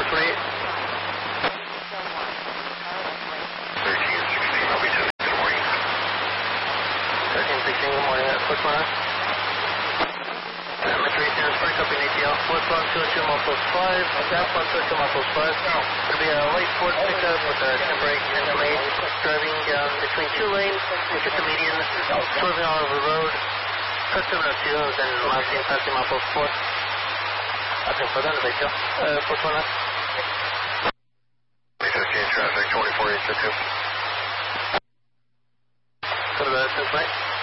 1048. 1316, I'll be 10. Good morning. 1316, good morning. What's going on? Number 3, Spring Company ATL. Flight 122 miles 5. Gap 122 miles 5. It'll be a light Ford pickup with a temporary plate driving down between 2 lanes, into the median, swerving all over the road. Customer 2, then last name passing miles 4. Nothing further on the ATL. What's going on? 315 traffic, 24822. Go to the 10 flight.